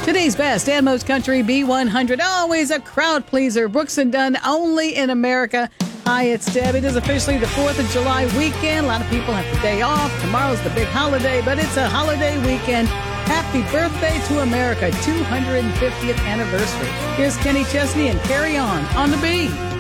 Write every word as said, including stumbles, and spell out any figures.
Today's best and most country B one hundred, always a crowd pleaser. Brooks and Dunn, only in America. Hi, it's Deb. It is officially the fourth of July weekend. A lot of people have the day off. Tomorrow's the big holiday, but it's a holiday weekend. Happy birthday to America, two hundred fiftieth anniversary. Here's Kenny Chesney and Carry On on the Beat.